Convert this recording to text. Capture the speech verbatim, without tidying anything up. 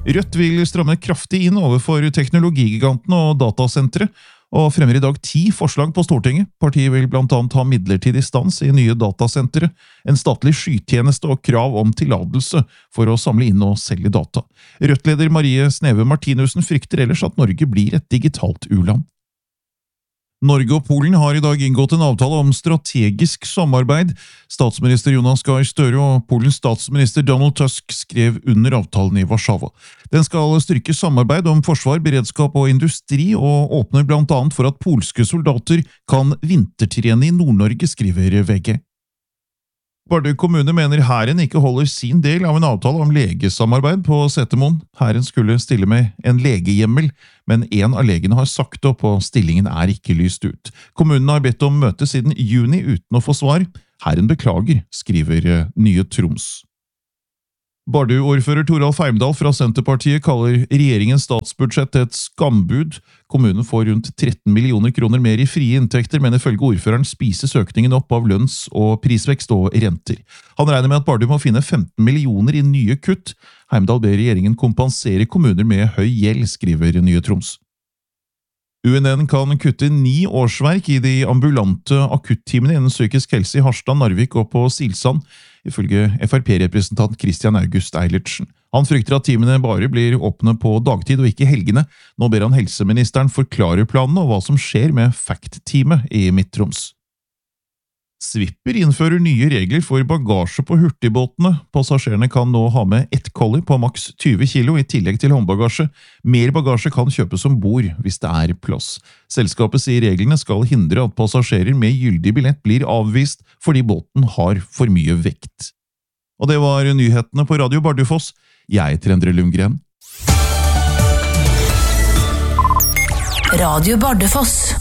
Rødt vil stramme kraftig inn overfor teknologigigantene og datasentre, og fremmer i dag ti forslag på Stortinget. Partiet vil blant annet ha midlertidig stans i nye datasentre, en statlig skytjeneste og krav om tilladelse for å samle inn og selge data. Rødt-leder Marie Sneve Martinussen frykter ellers at Norge blir et digitalt u-land. Norge og Polen har i dag inngått en avtale om strategisk samarbeid. Statsminister Jonas Gahr Støre og Polens statsminister Donald Tusk skrev under avtalen i Warszawa. Den skal styrke samarbeid om forsvar, beredskap og industri, og åpner blant annet for at polske soldater kan vintertrene i Nord-Norge, skriver V G. Bardu kommune mener hæren ikke holder sin del av en avtale om legesamarbeid på Setermoen. Hæren skulle stille med en legehjemmel, men en av legene har sagt opp, og stillingen er ikke lyst ut. Kommunen har bedt om møte siden juni uten å få svar. Hæren beklager, skriver Nye Troms. Bardu-ordfører Toralf Heimdal fra Senterpartiet kaller regjeringens statsbudsjett et skambud. Kommunen får rundt tretten millioner kroner mer i frie inntekter, men ifølge ordføreren spises økningen opp av lønns- og prisvekst og renter. Han regner med at Bardu må finne femten millioner i nye kutt. Heimdal ber regjeringen kompensere kommuner med høy gjeld, skriver Nye Troms. U N N kan kutte ni årsverk i de ambulante akuttimene innen psykisk helse i Harstad, Narvik og på Silsand, ifølge F R P-representant Christian August Eilertsen. Han frykter at timene bare blir åpne på dagtid og ikke helgene. Nå ber han helseministeren forklare planene og hva som skjer med Fact-teamet i Midt-Troms. Swipper innfører nye regler for bagasje på hurtigbåtene. Passasjerene kan nå ha med ett kolli på maks tyve kilo i tillegg til håndbagasje. Mer bagasje kan kjøpes om bord hvis det er plass. Selskapet sier reglene skal hindre at passasjerer med gyldig billett blir avvist fordi båten har for mye vekt. Og det var nyhetene på Radio Bardufoss. Jeg heter Endre Lundgren. Radio Bardufoss.